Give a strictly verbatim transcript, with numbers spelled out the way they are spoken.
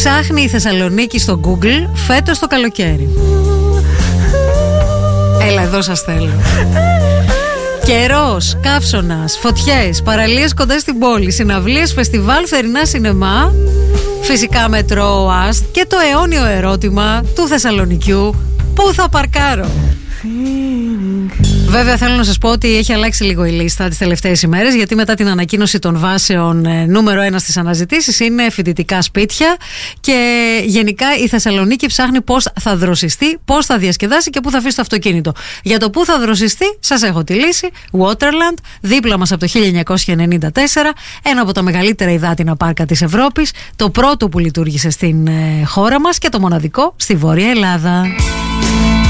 Ψάχνει η Θεσσαλονίκη στο Google φέτος το καλοκαίρι. Έλα εδώ σας θέλω. Καιρός, καύσωνας, φωτιές, παραλίες κοντά στην πόλη, συναυλίες, φεστιβάλ, θερινά σινεμά, φυσικά μετρό, αστ και το αιώνιο ερώτημα του Θεσσαλονικιού: πού θα παρκάρω? Βέβαια θέλω να σας πω ότι έχει αλλάξει λίγο η λίστα τις τελευταίες ημέρες, γιατί μετά την ανακοίνωση των βάσεων ε, νούμερο ένα στις αναζητήσεις είναι φοιτητικά σπίτια και γενικά η Θεσσαλονίκη ψάχνει πώς θα δροσιστεί, πώς θα διασκεδάσει και πού θα αφήσει το αυτοκίνητο. Για το πού θα δροσιστεί σας έχω τη λύση. Waterland, δίπλα μας από το χίλια εννιακόσια ενενήντα τέσσερα, ένα από τα μεγαλύτερα υδάτινα πάρκα της Ευρώπης, το πρώτο που λειτουργήσε στην ε, χώρα μας και το μοναδικό στη Βόρεια Ελλάδα.